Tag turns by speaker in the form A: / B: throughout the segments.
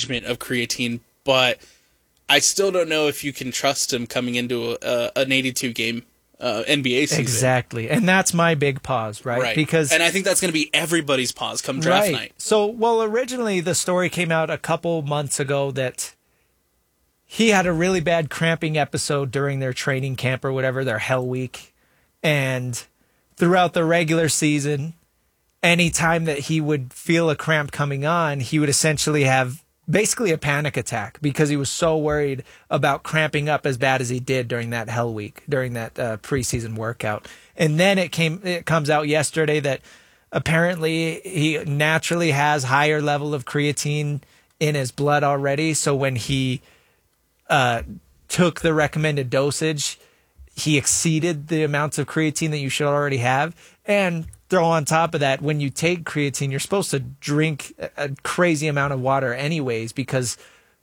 A: management of creatine, but I still don't know if you can trust him coming into an 82-game NBA season.
B: Exactly. And that's my big pause, right?
A: And I think that's going to be everybody's pause come draft night.
B: So, originally the story came out a couple months ago that he had a really bad cramping episode during their training camp or whatever, their Hell Week. And throughout the regular season, any time that he would feel a cramp coming on, he would essentially have basically a panic attack because he was so worried about cramping up as bad as he did during that Hell Week, during that preseason workout. And then it comes out yesterday that apparently he naturally has higher level of creatine in his blood already. So when he took the recommended dosage, he exceeded the amounts of creatine that you should already have. And throw on top of that, when you take creatine, you're supposed to drink a crazy amount of water anyways, because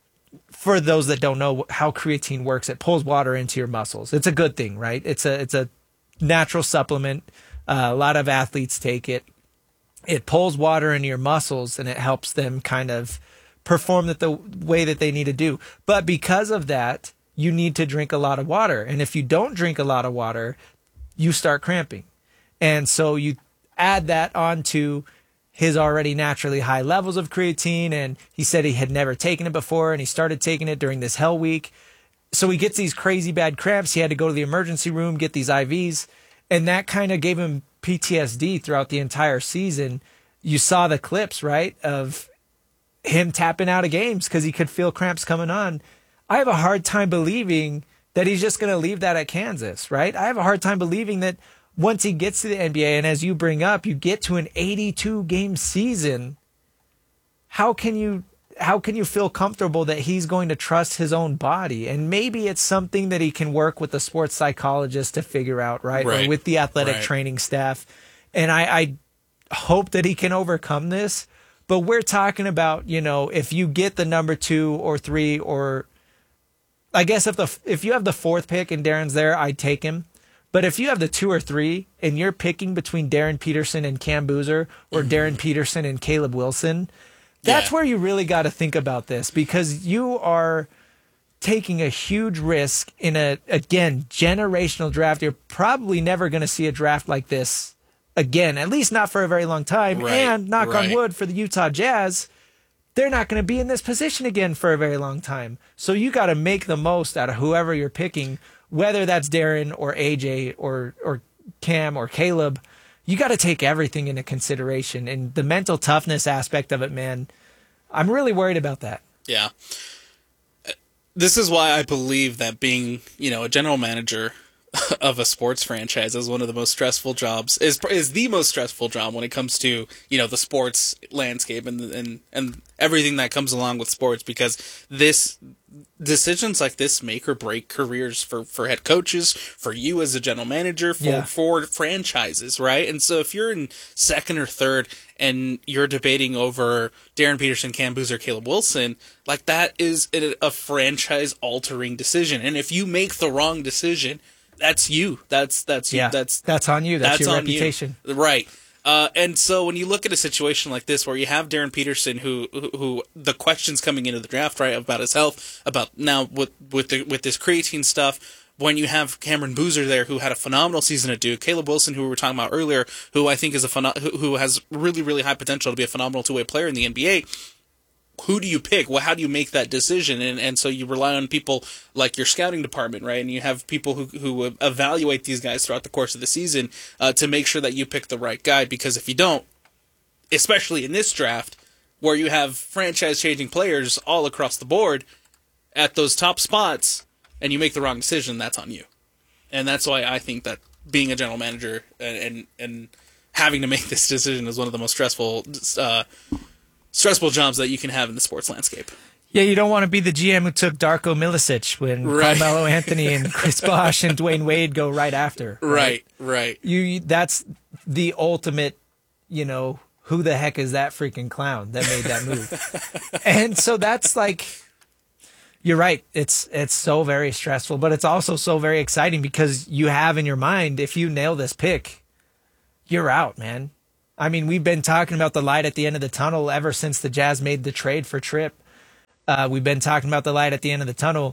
B: for those that don't know how creatine works, it pulls water into your muscles. It's a good thing, right? It's a natural supplement. A lot of athletes take it. It pulls water into your muscles and it helps them kind of perform the way that they need to do. But because of that, you need to drink a lot of water. And if you don't drink a lot of water, you start cramping. And so you add that onto his already naturally high levels of creatine. And he said he had never taken it before, and he started taking it during this Hell Week. So he gets these crazy bad cramps. He had to go to the emergency room, get these IVs. And that kind of gave him PTSD throughout the entire season. You saw the clips, right, of him tapping out of games because he could feel cramps coming on. I have a hard time believing that he's just going to leave that at Kansas, right? I have a hard time believing that once he gets to the NBA, and as you bring up, you get to an 82-game season, how can you feel comfortable that he's going to trust his own body? And maybe it's something that he can work with a sports psychologist to figure out, right? Or with the athletic training staff. And I hope that he can overcome this. But we're talking about, if you get the number 2 or 3, or I guess if you have the 4th pick and Darren's there, I'd take him. But if you have the 2 or 3 and you're picking between Darren Peterson and Cam Boozer, or Darren Peterson and Caleb Wilson, that's where you really got to think about this, because you are taking a huge risk in again, generational draft. You're probably never going to see a draft like this again, at least not for a very long time. And knock on wood for the Utah Jazz, they're not going to be in this position again for a very long time. So you got to make the most out of whoever you're picking, whether that's Darren or AJ or Cam or Caleb. You got to take everything into consideration. And the mental toughness aspect of it, man, I'm really worried about that.
A: Yeah. This is why I believe that being, a general manager of a sports franchise is one of the most stressful jobs, is the most stressful job when it comes to, the sports landscape and everything that comes along with sports, because decisions like this make or break careers for head coaches, for you as a general manager, for franchises, right? And so if you're in 2nd or 3rd and you're debating over Darren Peterson, Cam Boozer, Caleb Wilson, like that is a franchise altering decision. And if you make the wrong decision, that's you. That's you.
B: That's on you. That's your reputation.
A: You. Right. And so when you look at a situation like this, where you have Darren Peterson, who the questions coming into the draft, right, about his health, about now with this creatine stuff, when you have Cameron Boozer there, who had a phenomenal season at Duke, Caleb Wilson, who we were talking about earlier, who I think is who has really, really high potential to be a phenomenal two-way player in the NBA. Who do you pick? Well, how do you make that decision? And so you rely on people like your scouting department, right? And you have people who evaluate these guys throughout the course of the season to make sure that you pick the right guy. Because if you don't, especially in this draft, where you have franchise-changing players all across the board at those top spots, and you make the wrong decision, that's on you. And that's why I think that being a general manager and having to make this decision is one of the most stressful jobs that you can have in the sports landscape.
B: Yeah, you don't want to be the GM who took Darko Milicic when Carmelo Anthony and Chris Bosh and Dwayne Wade go right after.
A: Right.
B: That's the ultimate, who the heck is that freaking clown that made that move? And so that's like, you're right. It's so very stressful, but it's also so very exciting because you have in your mind, if you nail this pick, you're out, man. I mean, we've been talking about the light at the end of the tunnel ever since the Jazz made the trade for Tripp. We've been talking about the light at the end of the tunnel.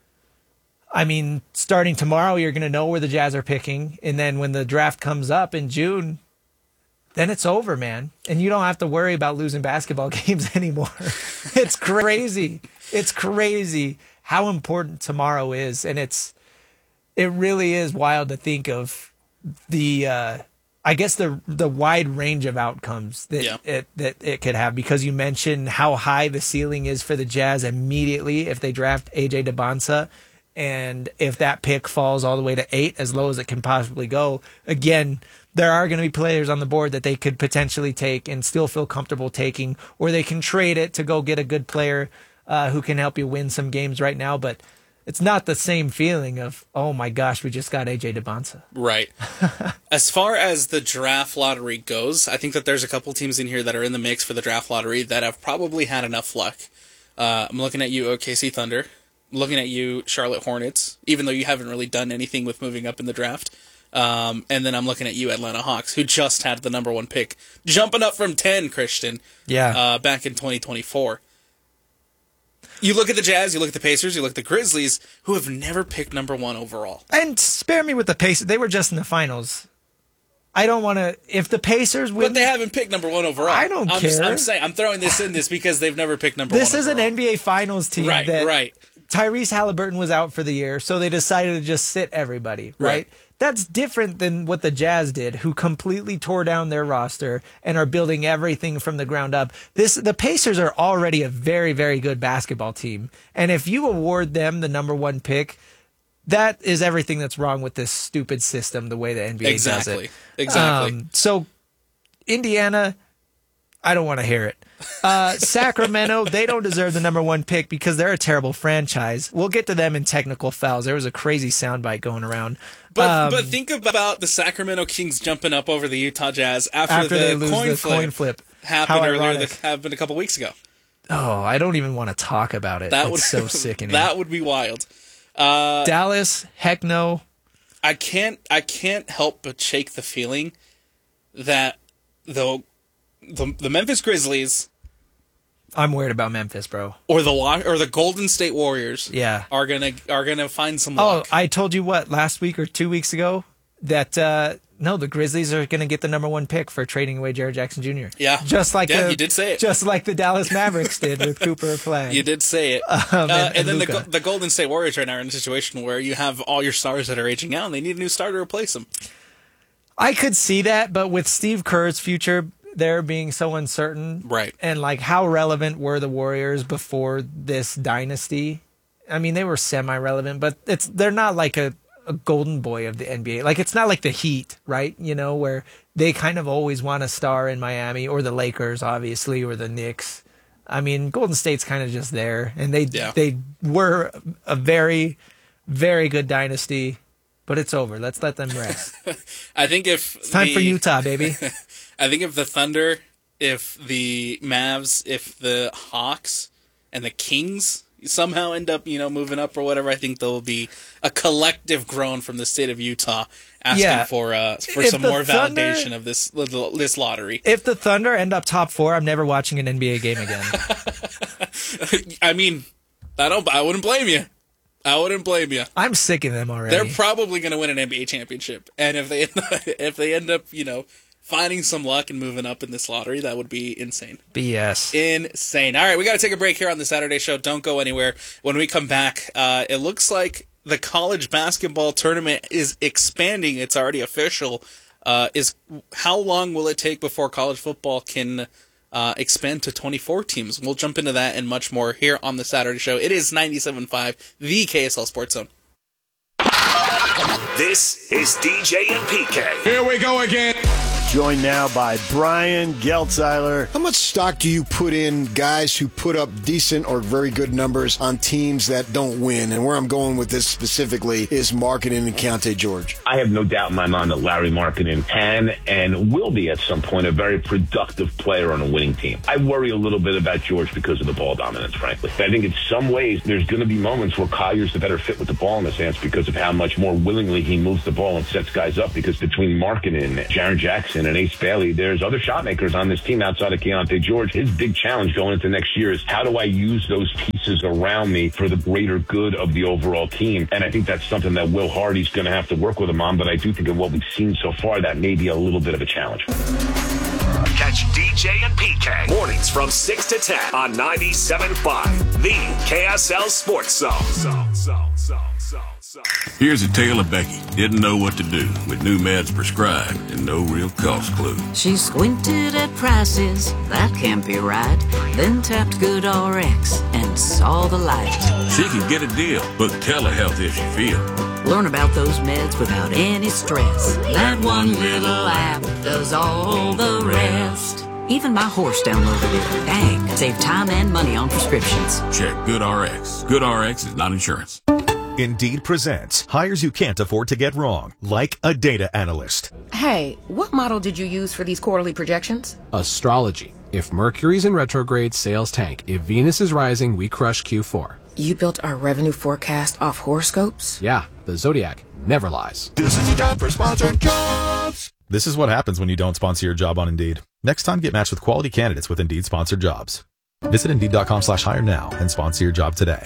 B: I mean, starting tomorrow, you're going to know where the Jazz are picking. And then when the draft comes up in June, then it's over, man. And you don't have to worry about losing basketball games anymore. It's crazy. It's crazy how important tomorrow is. And it really is wild to think of the, I guess the wide range of outcomes that it could have, because you mentioned how high the ceiling is for the Jazz immediately if they draft AJ DeBonsa. And if that pick falls all the way to 8, as low as it can possibly go, again, there are going to be players on the board that they could potentially take and still feel comfortable taking, or they can trade it to go get a good player who can help you win some games right now. But it's not the same feeling of, oh my gosh, we just got AJ DeBonsa.
A: Right. As far as the draft lottery goes, I think that there's a couple teams in here that are in the mix for the draft lottery that have probably had enough luck. I'm looking at you, OKC Thunder. Looking at you, Charlotte Hornets, even though you haven't really done anything with moving up in the draft. And then I'm looking at you, Atlanta Hawks, who just had the number 1 pick, jumping up from 10, Christian, back in 2024. You look at the Jazz, you look at the Pacers, you look at the Grizzlies, who have never picked number 1 overall.
B: And spare me with the Pacers. They were just in the finals. I don't want to. If the Pacers win,
A: but they haven't picked number 1 overall.
B: I don't care.
A: I'm saying I'm throwing this in this because they've never picked number 1 overall.
B: This is an NBA Finals team.
A: Right.
B: Tyrese Halliburton was out for the year, so they decided to just sit everybody, right? That's different than what the Jazz did, who completely tore down their roster and are building everything from the ground up. The Pacers are already a very, very good basketball team, and if you award them the number 1 pick, that is everything that's wrong with this stupid system, the way the NBA does it.
A: Exactly.
B: So, Indiana, I don't want to hear it. Sacramento, they don't deserve the number 1 pick because they're a terrible franchise. We'll get to them in technical fouls. There was a crazy soundbite going around.
A: But think about the Sacramento Kings jumping up over the Utah Jazz after
B: they
A: the
B: lose the coin flip.
A: Happened a couple weeks ago.
B: Oh, I don't even want to talk about it. It's so sickening.
A: That would be wild.
B: Dallas, heck no.
A: I can't help but shake the feeling that the Memphis Grizzlies,
B: I'm worried about Memphis, bro.
A: or the Golden State Warriors,
B: Yeah.
A: are gonna find some
B: Oh,
A: luck.
B: I told you what, last week or 2 weeks ago, that no, the Grizzlies are going to get the number 1 pick for trading away Jared Jackson Jr.
A: Yeah. You did say it.
B: Just like the Dallas Mavericks did with Cooper Flag.
A: You did say it. And then the Golden State Warriors right now are in a situation where you have all your stars that are aging out, and they need a new star to replace them.
B: I could see that, but with Steve Kerr's future there being so uncertain,
A: Right.
B: and like how relevant were the Warriors before this dynasty? I mean, they were semi-relevant, but they're not like a golden boy of the NBA. Like, it's not like the Heat, right? You know, where they kind of always want a star in Miami, or the Lakers, obviously, or the Knicks. I mean, Golden State's kind of just there, and they were a very, very good dynasty, but it's over. Let's let them rest.
A: I think
B: It's time for Utah, baby.
A: I think if the Thunder, if the Mavs, if the Hawks, and the Kings somehow end up, moving up or whatever, I think there will be a collective groan from the state of Utah asking for some more validation of this lottery.
B: If the Thunder end up top 4, I'm never watching an NBA game again.
A: I mean, I wouldn't blame you.
B: I'm sick of them already.
A: They're probably going to win an NBA championship, and if they end up, finding some luck and moving up in this lottery, that would be insane.
B: BS.
A: Insane. All right, we got to take a break here on the Saturday show. Don't go anywhere. When we come back, it looks like the college basketball tournament is expanding. It's already official. How long will it take before college football can expand to 24 teams? We'll jump into that and much more here on the Saturday show. It is 97.5, the KSL Sports Zone.
C: This is DJ and PK.
D: Here we go again.
E: Joined now by Brian Geltzeiler.
F: How much stock do you put in guys who put up decent or very good numbers on teams that don't win? And where I'm going with this specifically is Markkanen and Keontae George.
G: I have no doubt in my mind that Larry Markkanen can and will be at some point a very productive player on a winning team. I worry a little bit about George because of the ball dominance, frankly. I think in some ways there's going to be moments where Collier's the better fit with the ball in his hands because of how much more willingly he moves the ball and sets guys up, because between Markkanen, Jaren Jackson, Anderson and Ace Bailey. There's other shot makers on this team outside of Keontae George. His big challenge going into next year is how do I use those pieces around me for the greater good of the overall team? And I think that's something that Will Hardy's going to have to work with him on, but I do think of what we've seen so far, that may be a little bit of a challenge.
C: Catch DJ and PK mornings from 6 to 10 on 97.5, the KSL Sports Zone.
D: Here's a tale of Becky. Didn't know what to do with new meds prescribed and no real cost clue.
H: She squinted at prices, that can't be right. Then tapped GoodRx and saw the light.
D: She could get a deal, book telehealth if she feel.
H: Learn about those meds without any stress. That one little app does all the rest. Even my horse downloaded it. Dang, save time and money on prescriptions.
D: Check GoodRx. GoodRx is not insurance.
I: Indeed presents hires you can't afford to get wrong, like a data analyst.
J: Hey, what model did you use for these quarterly projections?
K: Astrology. If Mercury's in retrograde, sales tank. If Venus is rising, we crush Q4.
J: You built our revenue forecast off horoscopes?
K: Yeah, the Zodiac never lies.
L: This is the time for sponsored jobs.
M: This is what happens when you don't sponsor your job on Indeed. Next time, get matched with quality candidates with Indeed sponsored jobs. Visit Indeed.com/hire now and sponsor your job today.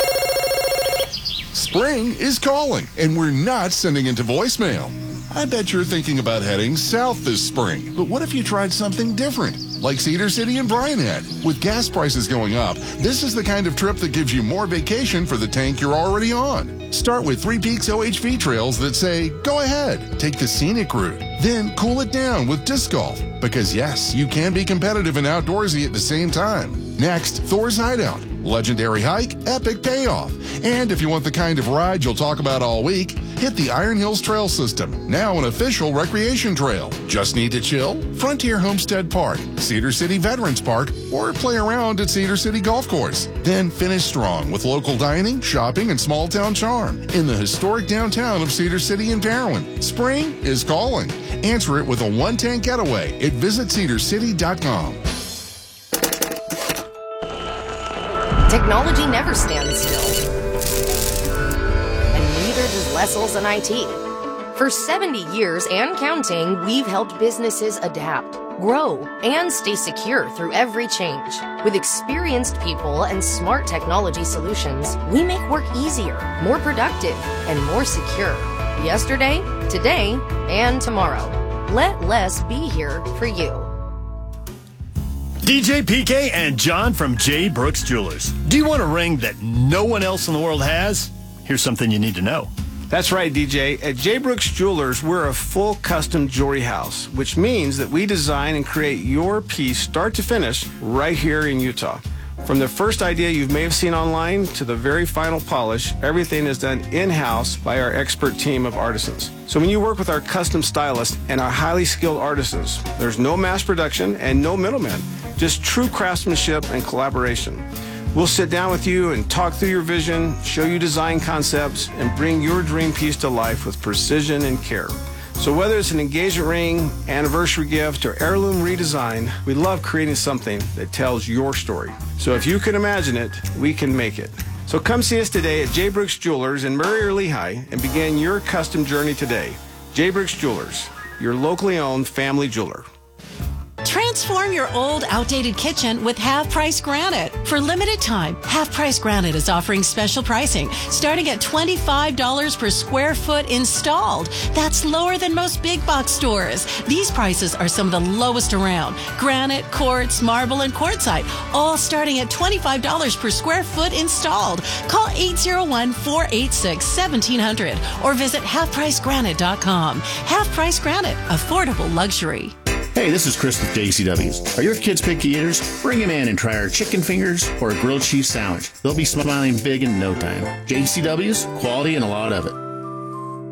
L: Spring is calling, and we're not sending it to voicemail. I bet you're thinking about heading south this spring, but what if you tried something different, like Cedar City and Bryan Head? With gas prices going up, this is the kind of trip that gives you more vacation for the tank you're already on. Start with Three Peaks OHV trails that say, go ahead, take the scenic route, then cool it down with disc golf. Because yes, you can be competitive and outdoorsy at the same time. Next, Thor's Hideout. Legendary hike, epic payoff. And if you want the kind of ride you'll talk about all week, hit the Iron Hills Trail System, now an official recreation trail. Just need to chill? Frontier Homestead Park, Cedar City Veterans Park, or play around at Cedar City Golf Course. Then finish strong with local dining, shopping, and small town charm in the historic downtown of Cedar City and Parowan. Spring is calling. Answer it with a one-tank getaway at visitcedarcity.com.
N: Technology never stands still. And neither does Wessels and IT. For 70 years and counting, we've helped businesses adapt, grow, and stay secure through every change. With experienced people and smart technology solutions, we make work easier, more productive, and more secure. Yesterday, today, and tomorrow. Let less be here for you.
E: DJ PK and John from J. Brooks Jewelers. Do you want a ring that no one else in the world has? Here's something you need to know.
O: That's right, DJ. At J. Brooks Jewelers, we're a full custom jewelry house, which means that we design and create your piece start to finish right here in Utah. From the first idea you may have seen online to the very final polish, everything is done in-house by our expert team of artisans. So when you work with our custom stylists and our highly skilled artisans, there's no mass production and no middlemen, just true craftsmanship and collaboration. We'll sit down with you and talk through your vision, show you design concepts, and bring your dream piece to life with precision and care. So whether it's an engagement ring, anniversary gift, or heirloom redesign, we love creating something that tells your story. So if you can imagine it, we can make it. So come see us today at J. Brooks Jewelers in Murray or Lehigh and begin your custom journey today. J. Brooks Jewelers, your locally owned family jeweler.
P: Transform your old, outdated kitchen with Half Price Granite. For limited time, Half Price Granite is offering special pricing, starting at $25 per square foot installed. That's lower than most big box stores. These prices are some of the lowest around. Granite, quartz, marble, and quartzite, all starting at $25 per square foot installed. Call 801-486-1700 or visit halfpricegranite.com. Half Price Granite, affordable luxury.
Q: Hey, this is Chris with JCW's. Are your kids picky eaters? Bring them in and try our chicken fingers or a grilled cheese sandwich. They'll be smiling big in no time. JCW's, quality and a lot of it.